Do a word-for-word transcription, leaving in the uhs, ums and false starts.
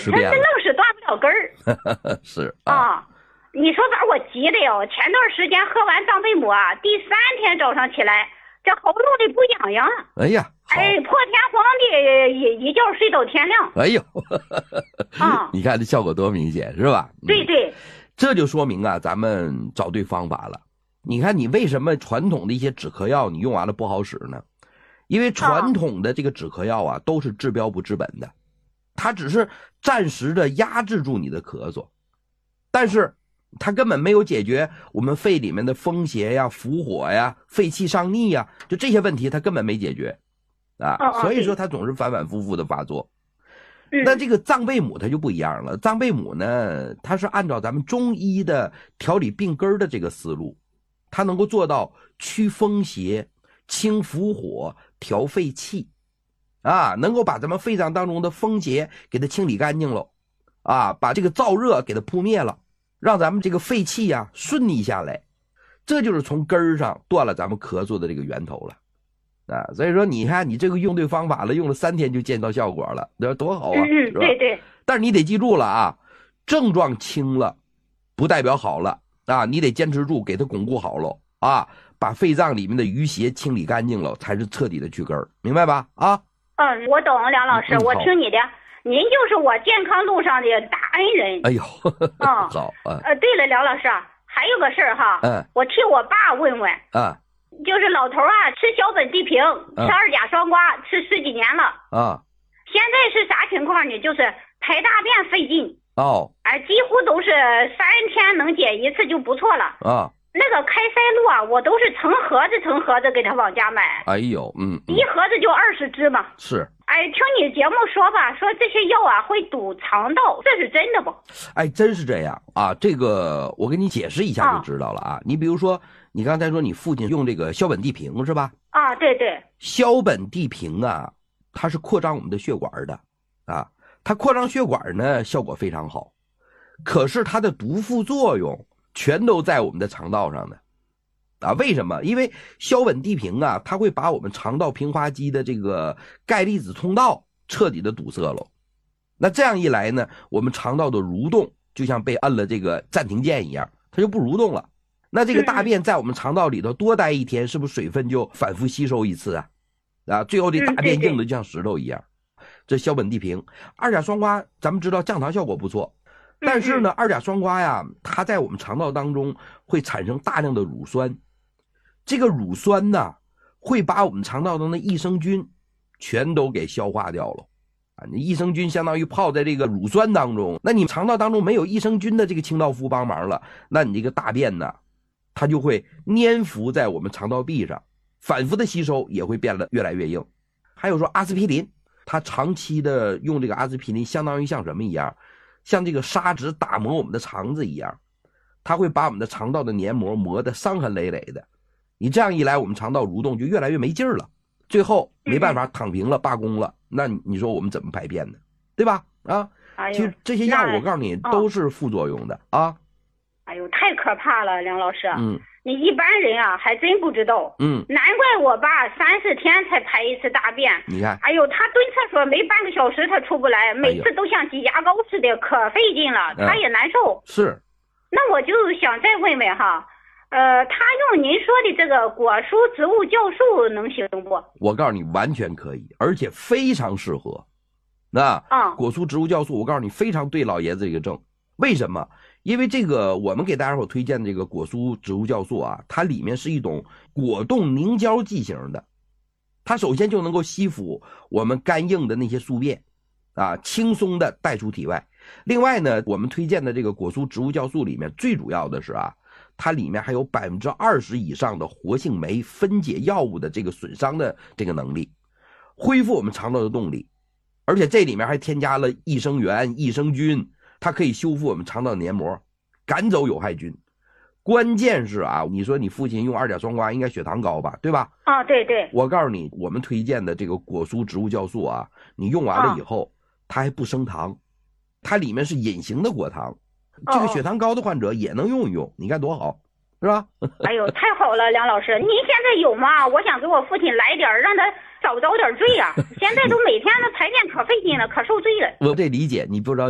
这这愣是断不了根儿。 是啊。啊你说把我急的哟！前段时间喝完藏贝母啊，第三天早上起来，这喉咙里不痒痒。 哎呀， 哎，破天荒的一一觉睡到天亮。 哎呦， 啊， 你看这效果多明显，是吧？ 对对， 嗯，这就说明啊，咱们找对方法了。你看，你为什么传统的一些止咳药你用完了不好使呢？因为传统的这个止咳药啊，都是治标不治本的，它只是暂时的压制住你的咳嗽，但是它根本没有解决我们肺里面的风邪呀、伏火呀、肺气上逆呀，就这些问题它根本没解决啊，所以说它总是反反复复的发作。那这个藏贝母它就不一样了，藏贝母呢，它是按照咱们中医的调理病根的这个思路，它能够做到祛风邪、清伏火、调肺气，啊，能够把咱们肺脏当中的风邪给它清理干净了，啊，把这个燥热给它扑灭了，让咱们这个肺气啊顺利下来，这就是从根儿上断了咱们咳嗽的这个源头了。啊，所以说你看你这个用对方法了，用了三天就见到效果了，这多好啊！ 嗯， 是吧？ 对对。 但是你得记住了啊，症状轻了，不代表好了啊，你得坚持住，给它巩固好了啊，把肺脏里面的余邪清理干净了，才是彻底的去根儿，明白吧？啊。 嗯，我懂，梁老师，嗯、我听你的，您就是我健康路上的大恩人。 哎呦， 嗯， 好啊。 呃，对了，梁老师，还有个事儿哈， 嗯， 我替我爸问问。 啊。 就是老头啊，吃小本地平，吃二甲双胍，吃十几年了啊。 现在是啥情况呢？就是排大便费劲哦， 哎，几乎都是三天能解一次就不错了啊。 那个开塞露啊，我都是成盒子成盒子给他往家买。 哎呦，嗯，嗯一盒子就二十支嘛。 是。 哎，听你节目说吧，说这些药啊会堵肠道，这是真的不？ 哎，真是这样啊！这个我给你解释一下就知道了啊。啊你比如说，你刚才说你父亲用这个硝苯地平是吧？ 啊，对对。 硝苯地平啊，它是扩张我们的血管的啊，它扩张血管呢效果非常好，可是它的毒副作用全都在我们的肠道上呢。啊，为什么？因为硝苯地平啊，它会把我们肠道平滑肌的这个钙离子通道彻底的堵塞了。那这样一来呢，我们肠道的蠕动就像被摁了这个暂停键一样，它就不蠕动了。那这个大便在我们肠道里头多待一天，是不是水分就反复吸收一次啊？啊，最后这大便硬的就像石头一样。这硝苯地平，二甲双胍，咱们知道降糖效果不错，但是呢，二甲双胍呀，它在我们肠道当中会产生大量的乳酸。这个乳酸呢，会把我们肠道中的益生菌全都给消化掉了啊！你益生菌相当于泡在这个乳酸当中，那你肠道当中没有益生菌的这个清道夫帮忙了，那你这个大便呢，它就会粘附在我们肠道壁上，反复的吸收也会变得越来越硬。还有说阿司匹林，它长期的用这个阿司匹林，相当于像什么一样？像这个砂纸打磨我们的肠子一样，它会把我们的肠道的黏膜磨得伤痕累累的。你这样一来，我们肠道蠕动就越来越没劲儿了，最后没办法躺平了，罢工了，那你说我们怎么排便呢？对吧？啊， 哎、 其实这些药我告诉你都是副作用的、哦、啊。 哎呦，太可怕了，梁老师。 嗯， 你一般人啊还真不知道。 嗯， 难怪我爸三四天才排一次大便。 你看， 哎呦，他蹲厕所没半个小时他出不来，每次都像挤牙膏似的，可费劲了，他也难受。 是。 那我就想再问问哈。呃，他用您说的这个果蔬植物酵素能行不？ 我告诉你，完全可以，而且非常适合。那啊，果蔬植物酵素，我告诉你非常对老爷子这个症。为什么？因为这个我们给大家伙推荐的这个果蔬植物酵素啊，它里面是一种果冻凝胶剂型的，它首先就能够吸附我们干硬的那些宿便啊，轻松的带出体外。另外呢，我们推荐的这个果蔬植物酵素里面最主要的是啊。它里面还有百分之二十以上的活性酶分解药物的这个损伤的这个能力，恢复我们肠道的动力，而且这里面还添加了益生元、益生菌，它可以修复我们肠道黏膜，赶走有害菌。关键是啊，你说你父亲用二甲双胍应该血糖高吧，对吧？ 啊，对对。 我告诉你，我们推荐的这个果蔬植物酵素啊，你用完了以后，啊、它还不升糖，它里面是隐形的果糖。这个血糖高的患者也能用一用，你看多好，是吧？ 哎呦，太好了，梁老师，您现在有吗？我想给我父亲来点，让他早早点醉呀、啊。现在都每天的排便可费劲了，可受罪了。 我这理解，你不知道。